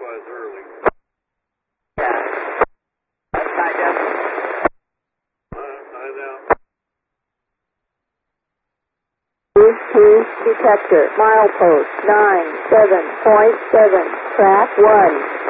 was early. Yeah. That's not definitely. Find out. Detector, milepost 97.7, track 1.